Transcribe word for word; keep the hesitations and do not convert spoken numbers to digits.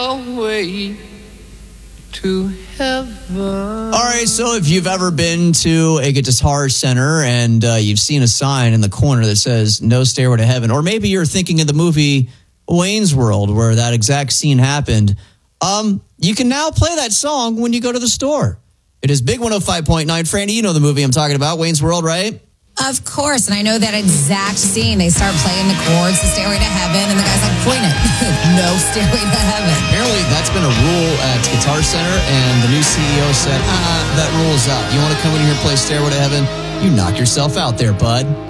Way to heaven. All right, so if you've ever been to a Guitar Center and uh, you've seen a sign in the corner that says "No Stairway to Heaven," or maybe you're thinking of the movie Wayne's World where that exact scene happened, um, you can now play that song when you go to the store. It is Big one oh five point nine. Franny, you know the movie I'm talking about, Wayne's World, right? Of course, and I know that exact scene. They start playing the chords, the Stairway to Heaven, and the guy's like, point it. No Stairway to Heaven. Apparently, that's been a rule at Guitar Center, and the new C E O said, uh-uh, that rule's out. You want to come in here and play Stairway to Heaven? You knock yourself out there, bud.